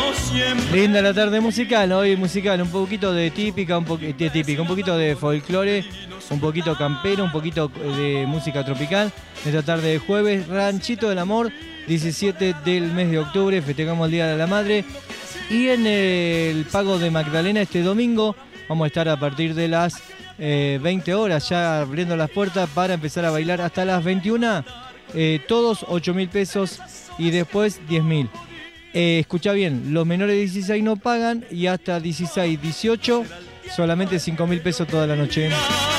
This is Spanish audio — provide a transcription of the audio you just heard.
Linda la tarde musical, hoy musical, un poquito de típica, un poquito de folclore, un poquito campero, un poquito de música tropical. Esta tarde de jueves, Ranchito del Amor, 17 del mes de octubre, festejamos el Día de la Madre. Y en el Pago de Magdalena este domingo vamos a estar a partir de las 20 horas ya abriendo las puertas para empezar a bailar hasta las 21. Todos 8.000 pesos y después 10.000. Escucha bien, los menores de 16 no pagan y hasta 16, 18 solamente 5.000 pesos toda la noche.